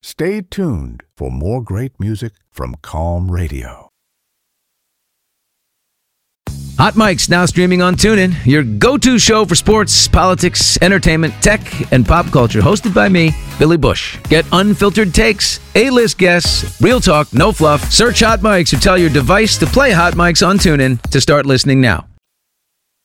Stay tuned for more great music from Calm Radio. Hot Mic's now streaming on TuneIn, your go-to show for sports, politics, entertainment, tech, and pop culture, hosted by me, Billy Bush. Get unfiltered takes, A-list guests, real talk, no fluff. Search Hot Mics or tell your device to play Hot Mics on TuneIn to start listening now.